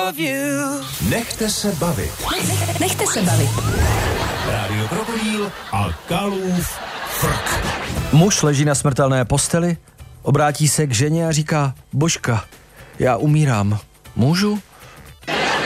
of you. Nechte se bavit. Nechte se bavit. Rádio Krokodýl a Kalův frk. Muž leží na smrtelné posteli, obrátí se k ženě a říká: Božka, já umírám. Můžu?